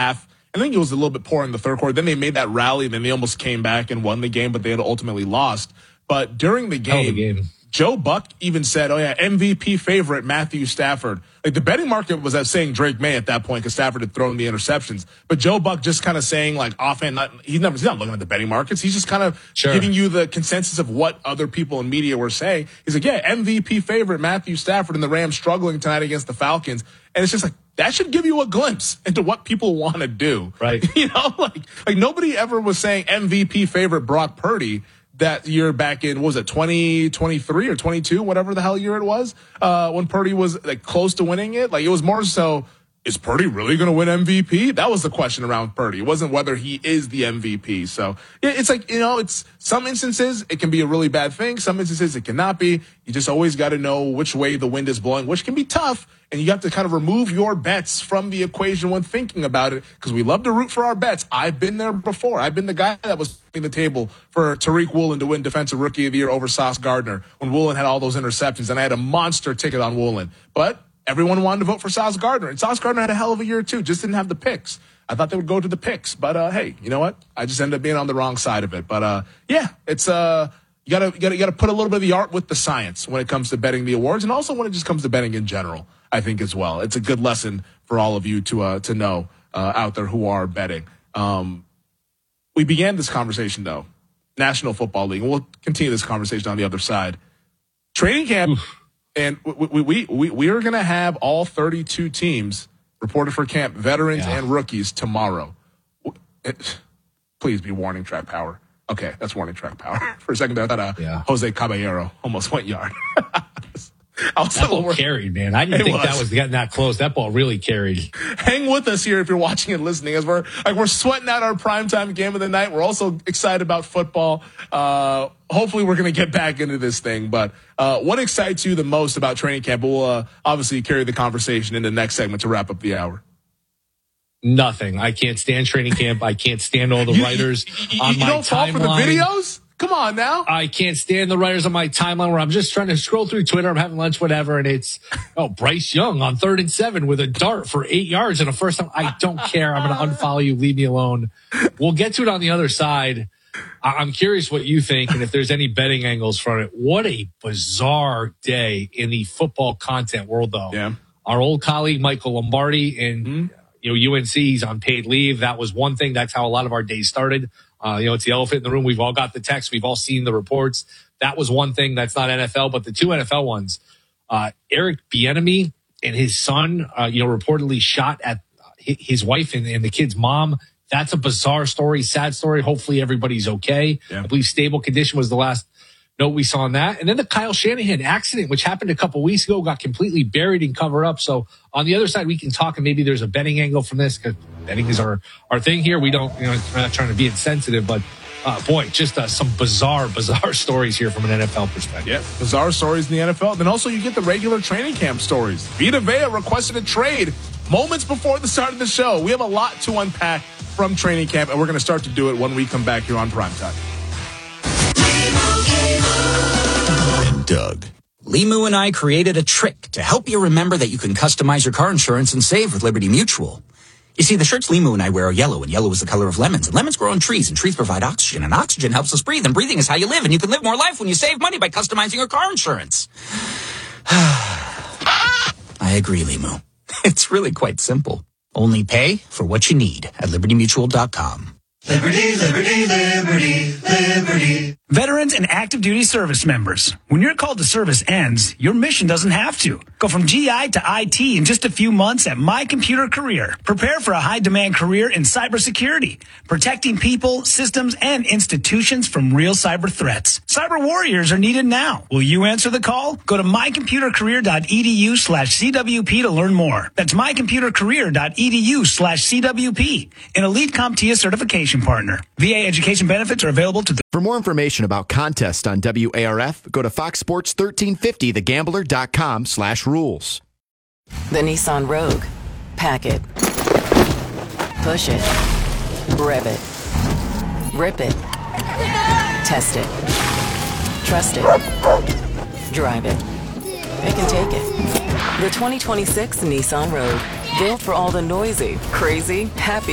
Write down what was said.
half. I think it was a little bit poor in the third quarter. Then they made that rally, and then they almost came back and won the game, but they had ultimately lost. But during the game, Joe Buck even said, MVP favorite Matthew Stafford. Like, the betting market was saying Drake May at that point because Stafford had thrown the interceptions. But Joe Buck just kind of saying, like, offhand, he's not looking at the betting markets. He's just kind of giving you the consensus of what other people in media were saying. He's like, MVP favorite Matthew Stafford, and the Rams struggling tonight against the Falcons. And it's just like, that should give you a glimpse into what people want to do. Right. Like nobody ever was saying MVP favorite Brock Purdy that year back in, what was it, 2023 or 22, whatever the hell year it was, when Purdy was like close to winning it. Like, it was more so, is Purdy really going to win MVP? That was the question around Purdy. It wasn't whether he is the MVP. So it's like, it's some instances it can be a really bad thing. Some instances it cannot be. You just always got to know which way the wind is blowing, which can be tough. And you have to kind of remove your bets from the equation when thinking about it, because we love to root for our bets. I've been there before. I've been the guy that was putting the table for Tariq Woolen to win Defensive Rookie of the Year over Sauce Gardner when Woolen had all those interceptions, and I had a monster ticket on Woolen. But everyone wanted to vote for Sauce Gardner, and Sauce Gardner had a hell of a year too, just didn't have the picks. I thought they would go to the picks, but hey, you know what? I just ended up being on the wrong side of it. But it's you gotta put a little bit of the art with the science when it comes to betting the awards, and also when it just comes to betting in general, I think, as well. It's a good lesson for all of you to know out there who are betting. We began this conversation, though, National Football League, and we'll continue this conversation on the other side. Training camp, and we are going to have all 32 teams reported for camp, veterans and rookies, tomorrow. Please be warning track power. Okay, that's warning track power. For a second there, I thought Jose Caballero almost went yard. That ball carried, man. I didn't think that was getting that close. That ball really carried. Hang with us here if you're watching and listening, as we're sweating out our primetime game of the night. We're also excited about football. Hopefully we're going to get back into this thing. But what excites you the most about training camp? We'll obviously carry the conversation in the next segment to wrap up the hour. Nothing. I can't stand training camp. I can't stand all the writers on my timeline. You don't fall for the videos? Come on now. I can't stand the writers on my timeline where I'm just trying to scroll through Twitter. I'm having lunch, whatever. And it's, Bryce Young on 3rd and 7 with a dart for 8 yards and a first time. I don't care. I'm going to unfollow you. Leave me alone. We'll get to it on the other side. I'm curious what you think and if there's any betting angles from it. What a bizarre day in the football content world, though. Yeah. Our old colleague, Michael Lombardi, and UNC, he's on paid leave. That was one thing. That's how a lot of our days started. It's the elephant in the room. We've all got the text. We've all seen the reports. That was one thing. That's not NFL, but the two NFL ones, Eric Bieniemy and his son, reportedly shot at his wife and the kid's mom. That's a bizarre story, sad story. Hopefully everybody's okay. Yeah. I believe stable condition was the last note we saw on that. And then the Kyle Shanahan accident, which happened a couple weeks ago, got completely buried and covered up. So on the other side, we can talk, and maybe there's a betting angle from this, because betting is our thing here. We don't, we're not trying to be insensitive, but just some bizarre stories here from an NFL perspective. Yeah, bizarre stories in the NFL. Then also you get the regular training camp stories. Vita Vea requested a trade moments before the start of the show. We have a lot to unpack from training camp, and we're going to start to do it when we come back here on Primetime. And Doug. Limu and I created a trick to help you remember that you can customize your car insurance and save with Liberty Mutual. You see, the shirts Limu and I wear are yellow, and yellow is the color of lemons, and lemons grow on trees, and trees provide oxygen, and oxygen helps us breathe, and breathing is how you live, and you can live more life when you save money by customizing your car insurance. I agree, Limu. It's really quite simple. Only pay for what you need at LibertyMutual.com. Liberty, liberty, liberty, liberty. Veterans and active duty service members. When your call to service ends, your mission doesn't have to. Go from GI to IT in just a few months at My Computer Career. Prepare for a high-demand career in cybersecurity, protecting people, systems, and institutions from real cyber threats. Cyber warriors are needed now. Will you answer the call? Go to mycomputercareer.edu/CWP to learn more. That's mycomputercareer.edu/CWP. An elite CompTIA certification partner. VA education benefits are available to For more information about contests on WARF, go to foxsports1350thegambler.com/rules. The Nissan Rogue. Pack it. Push it. Rev it. Rip it. Test it. Trust it. Drive it. It can take it. The 2026 Nissan Rogue. Built for all the noisy, crazy, happy